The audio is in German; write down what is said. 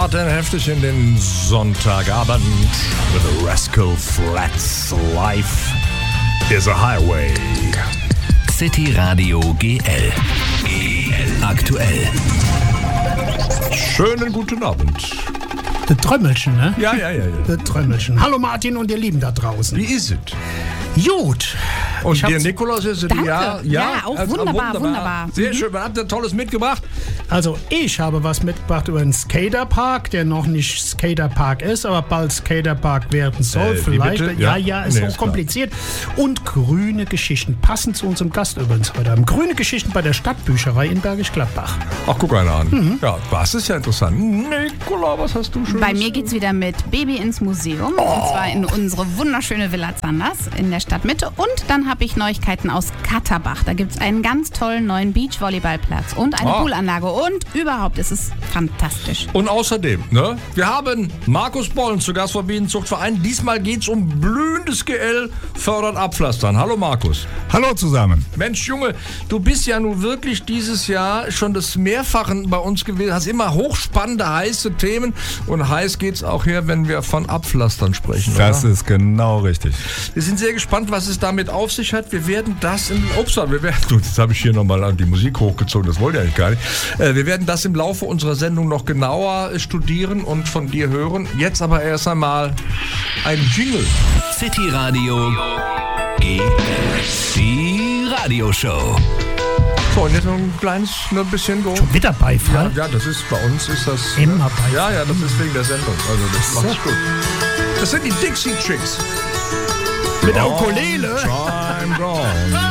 starten heftig in den Sonntagabend with the Rascal Flatts. Life is a Highway. City Radio GL. Aktuell. Schönen guten Abend. Das Trömmelchen, ne? Ja. Das Trömmelchen. Hallo Martin und ihr Lieben da draußen. Wie ist es? Gut. Und dir, Nikolaus, ist es? Danke. Ja, auch wunderbar. Sehr schön. Was habt ihr Tolles mitgebracht? Also ich habe was mitgebracht über einen Skaterpark, der noch nicht Skaterpark ist, aber bald Skaterpark werden soll. Vielleicht. bitte? Ja, ist Nee, hochkompliziert. Und grüne Geschichten, passend zu unserem Gast übrigens heute Abend. Grüne Geschichten bei der Stadtbücherei in Bergisch Gladbach. Ach, guck einer an. Ja, das ist ja interessant. Nikola, was hast du schon? Bei mir geht's wieder mit Baby ins Museum. Und zwar in unsere wunderschöne Villa Zanders in der Stadtmitte. Und dann habe ich Neuigkeiten aus Katterbach. Da gibt's einen ganz tollen neuen Beachvolleyballplatz und eine Poolanlage. Und überhaupt ist es fantastisch. Und außerdem, ne, wir haben Markus Bollen zu Gast vom Bienenzuchtverein. Diesmal geht's um blühendes GL fördert Abpflastern. Hallo Markus. Hallo zusammen. Mensch, Junge, du bist ja nun wirklich dieses Jahr schon des Mehrfachen bei uns gewesen. Hast immer hochspannende, heiße Themen. Und heiß geht's auch her, wenn wir von Abpflastern sprechen. Das oder? ist genau richtig. Wir sind sehr gespannt, was es damit auf sich hat. Wir werden das jetzt habe ich hier nochmal die Musik hochgezogen, das wollte ich eigentlich gar nicht. Wir werden das im Laufe unserer Sendung noch genauer studieren und von dir hören. Jetzt aber erst einmal ein Jingle. City Radio GL. Die Radioshow. So, und jetzt noch ein kleines bisschen so. Schon wieder Beifall. Ja, das ist bei uns ist das. Immer Beifall. Ja, das ist wegen der Sendung. Also das macht sich gut. Das sind die Dixie Chicks. Mit der Ukulele. Time gone.